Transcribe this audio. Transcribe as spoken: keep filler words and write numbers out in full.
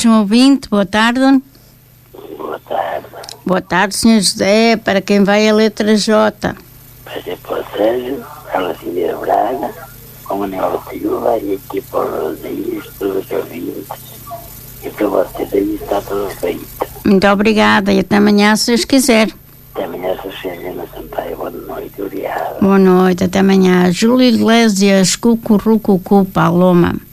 mais um ouvinte, boa tarde. Boa tarde. Boa tarde, senhor José, para quem vai a letra J. Vai ser para o Sérgio, para a Cíndia Braga, para o Manuel Silva e aqui para o Rosias, todos os ouvintes. E para vocês aí está tudo feito. Muito obrigada e até amanhã, se Deus quiser. Até amanhã, Sofia Sampaio. Boa noite, obrigado. Boa noite, até amanhã. Júlio Iglesias, Cucurucucu, Paloma.